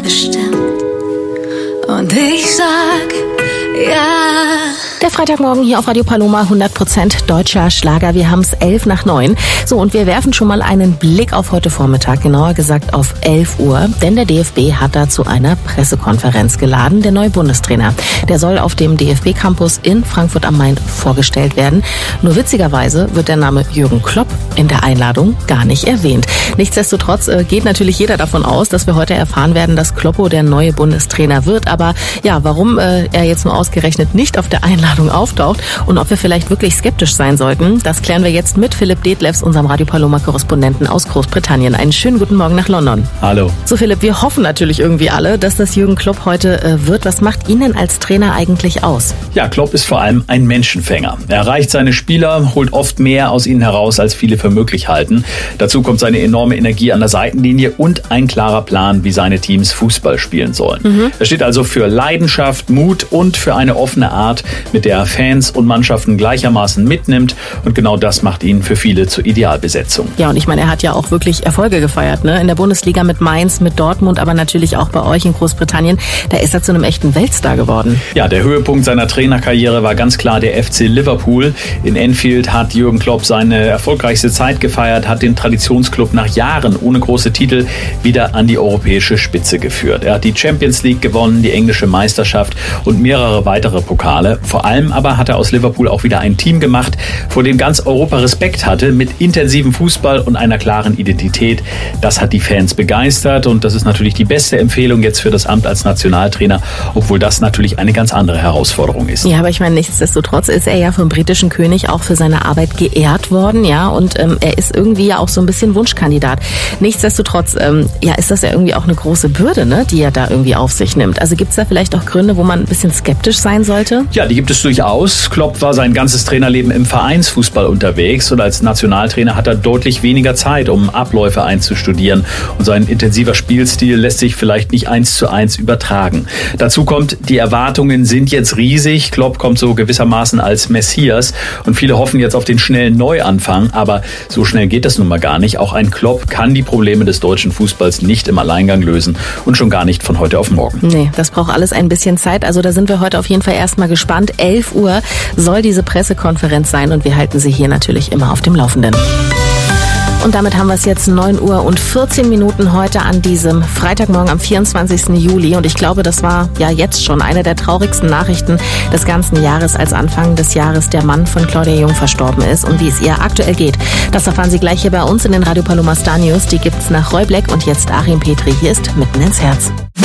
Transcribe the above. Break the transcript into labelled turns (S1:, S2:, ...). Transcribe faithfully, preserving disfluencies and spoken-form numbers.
S1: bestimmt. Und ich sag, ja.
S2: Der Freitagmorgen hier auf Radio Paloma, hundert Prozent deutscher Schlager. Wir haben es elf nach neun. So, und wir werfen schon mal einen Blick auf heute Vormittag, genauer gesagt auf elf Uhr. Denn der D F B hat da zu einer Pressekonferenz geladen. Der neue Bundestrainer, der soll auf dem D F B-Campus in Frankfurt am Main vorgestellt werden. Nur witzigerweise wird der Name Jürgen Klopp in der Einladung gar nicht erwähnt. Nichtsdestotrotz äh, geht natürlich jeder davon aus, dass wir heute erfahren werden, dass Kloppo der neue Bundestrainer wird. Aber ja, warum äh, er jetzt nur ausgerechnet nicht auf der Einladung auftaucht und ob wir vielleicht wirklich skeptisch sein sollten, das klären wir jetzt mit Philipp Detlefs, unserem Radio Paloma-Korrespondenten aus Großbritannien. Einen schönen guten Morgen nach London.
S3: Hallo.
S2: So Philipp, wir hoffen natürlich irgendwie alle, dass das Jürgen Klopp heute äh, wird. Was macht ihn denn als Trainer eigentlich aus?
S3: Ja, Klopp ist vor allem ein Menschenfänger. Er erreicht seine Spieler, holt oft mehr aus ihnen heraus, als viele für möglich halten. Dazu kommt seine enorme Energie an der Seitenlinie und ein klarer Plan, wie seine Teams Fußball spielen sollen. Mhm. Er steht also für Leidenschaft, Mut und für eine offene Art, mit der Fans und Mannschaften gleichermaßen mitnimmt. Und genau das macht ihn für viele zur Idealbesetzung.
S2: Ja, und ich meine, er hat ja auch wirklich Erfolge gefeiert, ne? In der Bundesliga mit Mainz, mit Dortmund, aber natürlich auch bei euch in Großbritannien. Da ist er zu einem echten Weltstar geworden.
S3: Ja, der Höhepunkt seiner Trainerkarriere war ganz klar der F C Liverpool. In Anfield hat Jürgen Klopp seine erfolgreichste Zeit gefeiert, hat den Traditionsclub nach Jahren ohne große Titel wieder an die europäische Spitze geführt. Er hat die Champions League gewonnen, die englische Meisterschaft und mehrere weitere Pokale. Vor allem aber hat er aus Liverpool auch wieder ein Team gemacht, vor dem ganz Europa Respekt hatte, mit intensivem Fußball und einer klaren Identität. Das hat die Fans begeistert und das ist natürlich die beste Empfehlung jetzt für das Amt als Nationaltrainer, obwohl das natürlich eine ganz andere Herausforderung ist.
S2: Ja, aber ich meine, nichtsdestotrotz ist er ja vom britischen König auch für seine Arbeit geehrt worden, ja, und ähm, er ist irgendwie ja auch so ein bisschen Wunschkandidat. Nichtsdestotrotz, ähm, ja, ist das ja irgendwie auch eine große Bürde, ne, die er da irgendwie auf sich nimmt. Also gibt es da vielleicht auch Gründe, wo man ein bisschen skeptisch sein sollte?
S3: Ja, die gibt es durchaus. Klopp war sein ganzes Trainerleben im Vereinsfußball unterwegs und als Nationaltrainer hat er deutlich weniger Zeit, um Abläufe einzustudieren. Und sein intensiver Spielstil lässt sich vielleicht nicht eins zu eins übertragen. Dazu kommt, die Erwartungen sind jetzt riesig. Klopp kommt so gewissermaßen als Messias und viele hoffen jetzt auf den schnellen Neuanfang. Aber so schnell geht das nun mal gar nicht. Auch ein Klopp kann die Probleme des deutschen Fußballs nicht im Alleingang lösen und schon gar nicht von heute auf morgen.
S2: Nee, das braucht alles ein bisschen Zeit. Also da sind wir heute auf jeden Fall erstmal gespannt. elf Uhr soll diese Pressekonferenz sein und wir halten Sie hier natürlich immer auf dem Laufenden. Und damit haben wir es jetzt neun Uhr und vierzehn Minuten heute an diesem Freitagmorgen am vierundzwanzigsten Juli. Und ich glaube, das war ja jetzt schon eine der traurigsten Nachrichten des ganzen Jahres, als Anfang des Jahres der Mann von Claudia Jung verstorben ist. Und wie es ihr aktuell geht, das erfahren Sie gleich hier bei uns in den Radio Paloma Star News. Die gibt's nach Roy Black und jetzt Achim Petri. Hier ist Mitten ins Herz.